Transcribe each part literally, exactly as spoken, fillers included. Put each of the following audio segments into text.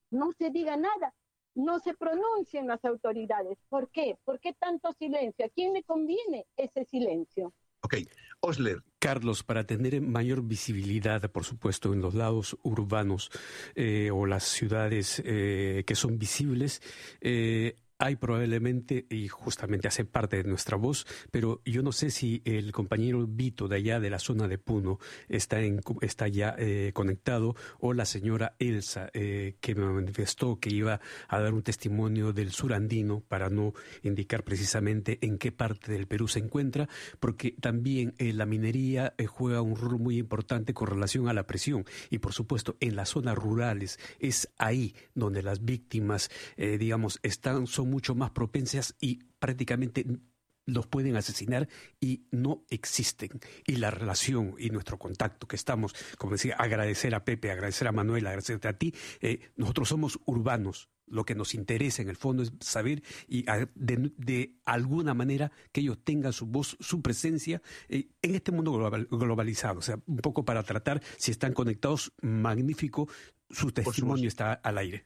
no se diga nada, no se pronuncien las autoridades. ¿Por qué? ¿Por qué tanto silencio? ¿A quién le conviene ese silencio? Ok, Osler. Carlos, para tener mayor visibilidad, por supuesto, en los lados urbanos eh, o las ciudades eh, que son visibles, eh, hay probablemente, y justamente hace parte de nuestra voz, pero yo no sé si el compañero Vito de allá de la zona de Puno está, en, está ya eh, conectado, o la señora Elsa, eh, que me manifestó que iba a dar un testimonio del sur andino, para no indicar precisamente en qué parte del Perú se encuentra, porque también eh, la minería eh, juega un rol muy importante con relación a la presión, y por supuesto en las zonas rurales es ahí donde las víctimas, eh, digamos, están, son mucho más propensas y prácticamente los pueden asesinar y no existen. Y la relación y nuestro contacto que estamos, como decía, agradecer a Pepe, agradecer a Manuel, agradecerte a ti, eh, nosotros somos urbanos. Lo que nos interesa en el fondo es saber y de, de alguna manera que ellos tengan su voz, su presencia eh, en este mundo global, globalizado. O sea, un poco para tratar, si están conectados, magnífico, su testimonio está al aire.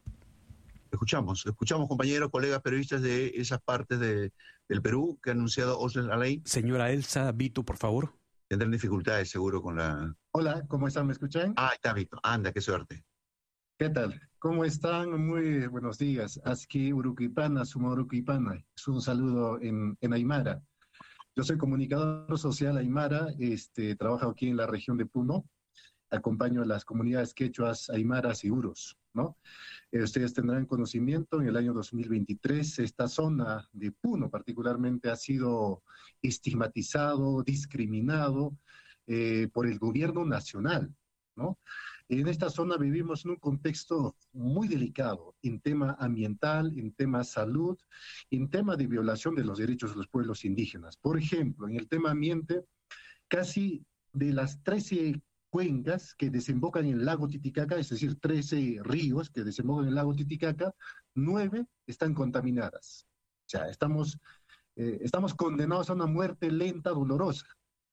Escuchamos, escuchamos compañeros, colegas periodistas de esas partes de, del Perú que ha anunciado Osler Alain. Señora Elsa, Vito, por favor. Tendrán dificultades seguro con la... Hola, ¿cómo están? ¿Me escuchan? Ah, está Vito, anda, qué suerte. ¿Qué tal? ¿Cómo están? Muy buenos días. Aski Uruquipana, Suma Uruquipana. Es un saludo en, en Aymara. Yo soy comunicador social Aymara, este, trabajo aquí en la región de Puno, acompaño a las comunidades quechuas, aymaras y uros, ¿no? Eh, ustedes tendrán conocimiento, en el año dos mil veintitrés, esta zona de Puno particularmente ha sido estigmatizado, discriminado eh, por el gobierno nacional, ¿no? En esta zona vivimos en un contexto muy delicado en tema ambiental, en tema salud, en tema de violación de los derechos de los pueblos indígenas. Por ejemplo, en el tema ambiente, casi de las trece cuencas que desembocan en el lago Titicaca, es decir, trece ríos que desembocan en el lago Titicaca, nueve están contaminadas. O sea, estamos, eh, estamos condenados a una muerte lenta, dolorosa.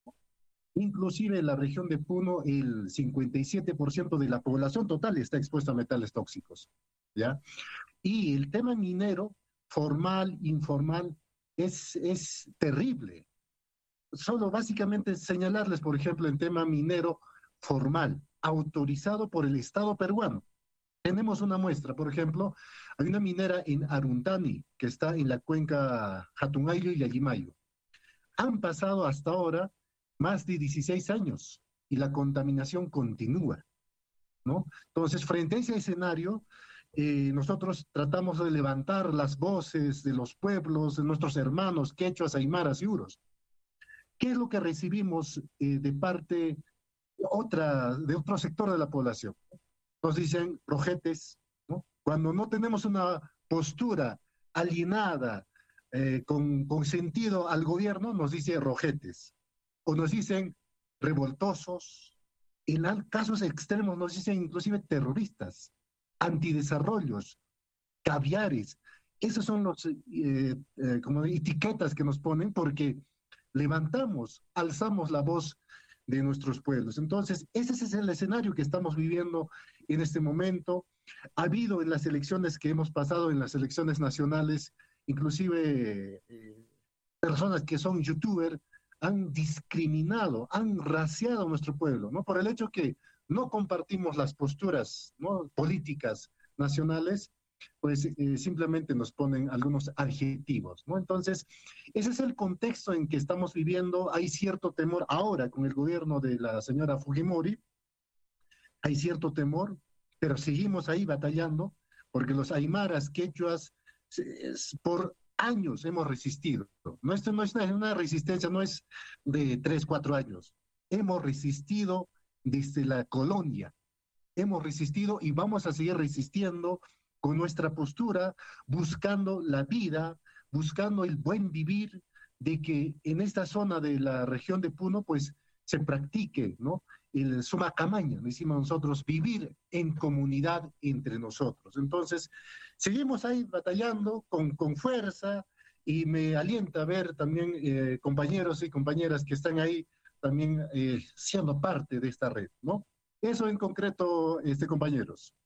Inclusive en la región de Puno, el cincuenta y siete por ciento de la población total está expuesta a metales tóxicos, ¿ya? Y el tema minero, formal, informal, es, es terrible. Solo básicamente señalarles, por ejemplo, en tema minero formal, autorizado por el Estado peruano. Tenemos una muestra, por ejemplo, hay una minera en Aruntani, que está en la cuenca Hatungayo y Yaguimayo. Han pasado hasta ahora más de dieciséis años y la contaminación continúa, ¿no? Entonces, frente a ese escenario, eh, nosotros tratamos de levantar las voces de los pueblos, de nuestros hermanos quechuas, aymaras y uros. ¿Qué es lo que recibimos eh, de parte otra, de otro sector de la población? Nos dicen rojetes, ¿no? Cuando no tenemos una postura alienada, eh, con, con sentido al gobierno, nos dice rojetes. O nos dicen revoltosos, en casos extremos nos dicen inclusive terroristas, antidesarrollos, caviares. Esos son los eh, eh, como etiquetas que nos ponen porque levantamos, alzamos la voz de nuestros pueblos. Entonces, ese es el escenario que estamos viviendo en este momento. Ha habido en las elecciones que hemos pasado, en las elecciones nacionales, inclusive eh, personas que son youtubers, han discriminado, han raciado a nuestro pueblo, ¿no? Por el hecho que no compartimos las posturas, ¿no?, políticas nacionales, pues eh, simplemente nos ponen algunos adjetivos, ¿no? Entonces, ese es el contexto en que estamos viviendo. Hay cierto temor ahora con el gobierno de la señora Fujimori, hay cierto temor, pero seguimos ahí batallando, porque los aymaras, quechuas, por años hemos resistido. No, esto no es una resistencia, no es de tres, cuatro años. Hemos resistido desde la colonia, hemos resistido y vamos a seguir resistiendo con nuestra postura, buscando la vida, buscando el buen vivir, de que en esta zona de la región de Puno, pues, se practique, ¿no?, el sumacamaña, decimos nosotros, vivir en comunidad entre nosotros. Entonces, seguimos ahí batallando con, con fuerza, y me alienta ver también eh, compañeros y compañeras que están ahí también eh, siendo parte de esta red, ¿no? Eso en concreto, este, compañeros.